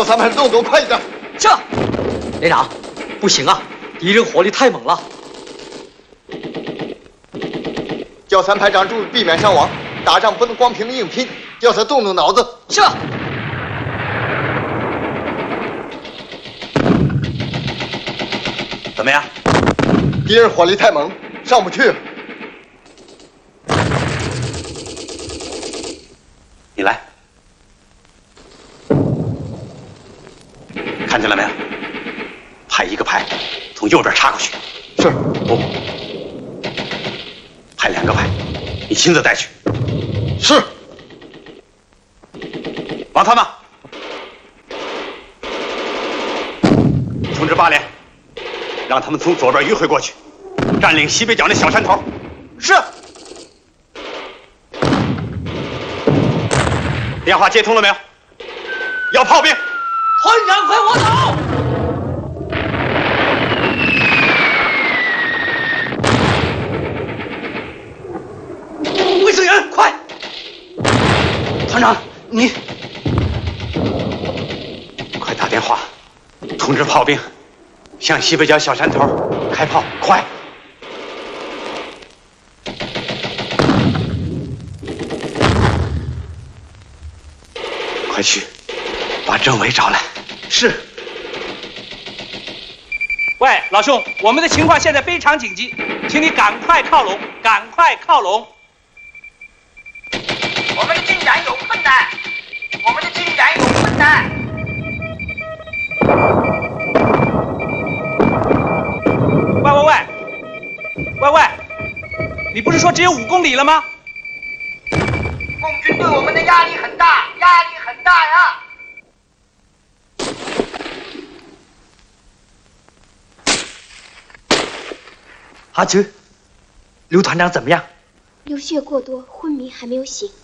叫三排动作快一点。 是。连长，不行啊，敌人火力太猛了。 叫三排长注意避免伤亡，打仗不能光凭硬拼，要他动动脑子。 是。 怎么样？ 敌人火力太猛，上不去。 你来，看见了没有？派一个排从右边插过去。 是。 不，派2个排，你亲自带去。 是。 王参谋，通知8连，让他们从左边迂回过去，占领西北角那小山头。 是。 电话接通了没有？要炮兵。 团长，快我走！卫生员，快！团长，你快打电话，通知炮兵，向西北角小山头开炮，快！快去，把政委找来。 是。 喂，老兄，我们的情况现在非常紧急，请你赶快靠拢，赶快靠拢。 我们的进展有困难，我们的进展有困难。 喂，你不是说只有5公里了吗？ 共军对我们的压力很大，压力很大呀！ 阿菊，刘团长怎么样？ 流血过多，昏迷，还没有醒。